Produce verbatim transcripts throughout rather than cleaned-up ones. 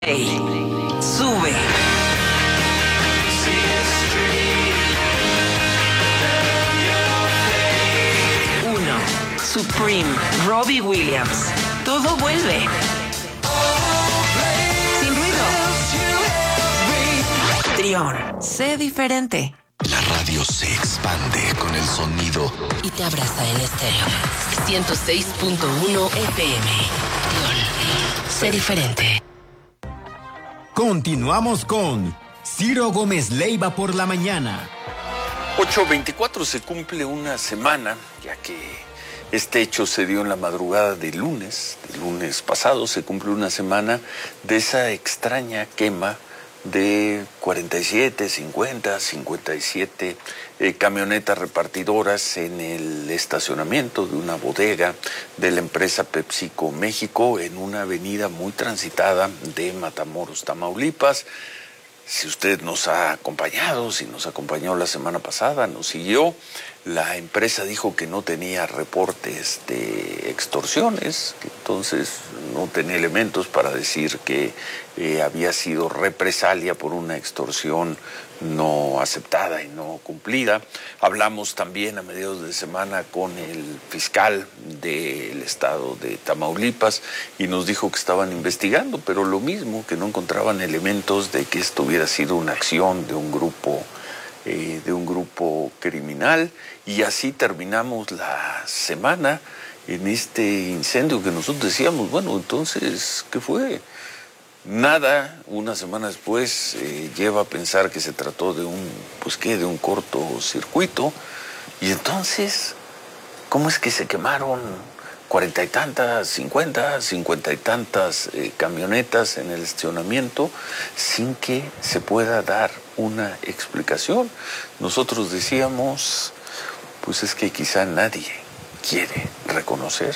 Play. Sube. Uno. Supreme. Robbie Williams. Todo vuelve. Sin ruido. Trión. Sé diferente. La radio se expande con el sonido y te abraza en estéreo. ciento seis punto uno F M. Trión. Sé diferente. Continuamos con Ciro Gómez Leiva por la mañana. ocho veinticuatro se cumple una semana, ya que este hecho se dio en la madrugada del lunes, del lunes pasado, se cumple una semana de esa extraña quema de cuarenta y siete, cincuenta, cincuenta y siete eh, camionetas repartidoras en el estacionamiento de una bodega de la empresa PepsiCo México en una avenida muy transitada de Matamoros, Tamaulipas. Si usted nos ha acompañado, si nos acompañó la semana pasada, nos siguió, la empresa dijo que no tenía reportes de extorsiones, entonces no tenía elementos para decir que eh, había sido represalia por una extorsión no aceptada y no cumplida. Hablamos también a mediados de semana con el fiscal del estado de Tamaulipas y nos dijo que estaban investigando, pero lo mismo, que no encontraban elementos de que esto hubiera sido una acción de un grupo eh, de un grupo criminal. Y así terminamos la semana en este incendio que nosotros decíamos, bueno, entonces, ¿qué fue? Nada, una semana después eh, lleva a pensar que se trató de un, pues qué, de un cortocircuito. Y entonces, ¿cómo es que se quemaron cuarenta y tantas, cincuenta, cincuenta y tantas eh, camionetas en el estacionamiento sin que se pueda dar una explicación? Nosotros decíamos, pues es que quizá nadie quiere reconocer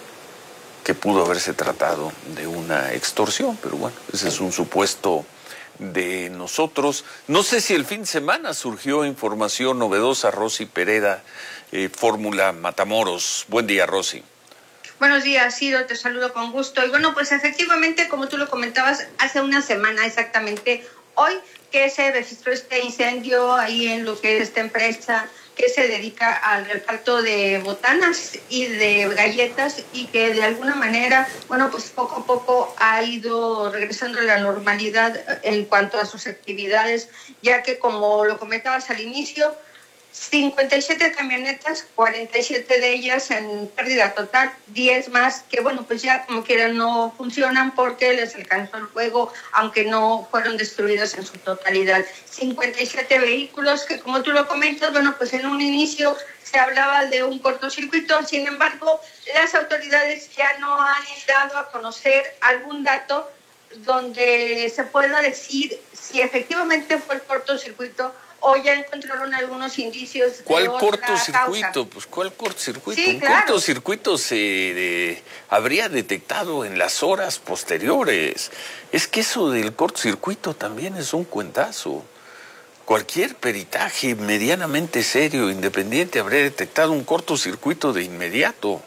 que pudo haberse tratado de una extorsión, pero bueno, ese es un supuesto de nosotros. No sé si el fin de semana surgió información novedosa. Rosy Pereda, eh, Fórmula Matamoros. Buen día, Rosy. Buenos días, Ciro, te saludo con gusto. Y bueno, pues efectivamente, como tú lo comentabas, hace una semana exactamente hoy que se registró este incendio ahí en lo que es esta empresa que se dedica al reparto de botanas y de galletas y que de alguna manera, bueno, pues poco a poco ha ido regresando a la normalidad en cuanto a sus actividades, ya que como lo comentabas al inicio, cincuenta y siete camionetas, cuarenta y siete de ellas en pérdida total, diez más que, bueno, pues ya como quieran no funcionan porque les alcanzó el fuego, aunque no fueron destruidos en su totalidad. cincuenta y siete vehículos que, como tú lo comentas, bueno, pues en un inicio se hablaba de un cortocircuito, sin embargo, las autoridades ya no han dado a conocer algún dato donde se pueda decir si efectivamente fue el cortocircuito o ya encontraron algunos indicios de ¿Cuál otra cortocircuito? causa. Pues ¿cuál cortocircuito? Sí, Un claro. cortocircuito se eh, habría detectado en las horas posteriores. Es que eso del cortocircuito también es un cuentazo. Cualquier peritaje medianamente serio, independiente, habría detectado un cortocircuito de inmediato.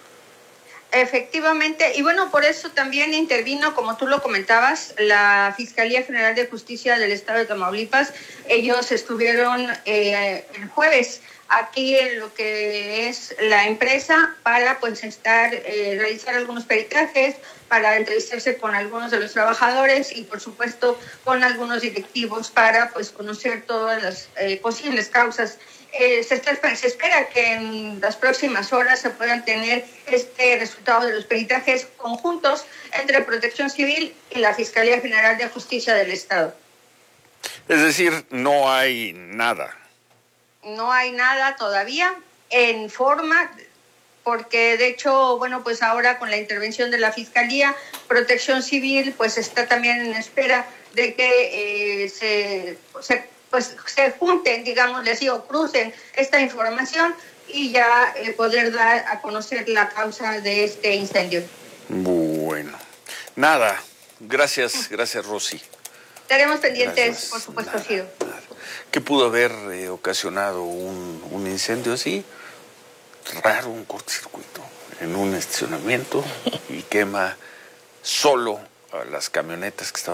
Efectivamente, y bueno, por eso también intervino, como tú lo comentabas, la Fiscalía General de Justicia del Estado de Tamaulipas. Ellos estuvieron eh, el jueves aquí en lo que es la empresa para pues estar, eh, realizar algunos peritajes, para entrevistarse con algunos de los trabajadores y por supuesto con algunos directivos para pues conocer todas las eh, posibles causas. Eh, se, está, se espera que en las próximas horas se puedan tener este resultado de los peritajes conjuntos entre Protección Civil y la Fiscalía General de Justicia del Estado. Es decir, no hay nada. No hay nada todavía en forma, porque de hecho, bueno, pues ahora con la intervención de la Fiscalía, Protección Civil pues está también en espera de que eh, se... se pues se junten, digamos, les digo, crucen esta información y ya eh, poder dar a conocer la causa de este incendio. Bueno, nada, gracias, gracias Rosy. Estaremos pendientes, Gracias. por supuesto, Nada, Ciro. nada. ¿Qué pudo haber eh, ocasionado un, un incendio así? Raro, un cortocircuito en un estacionamiento y quema solo a las camionetas que estaban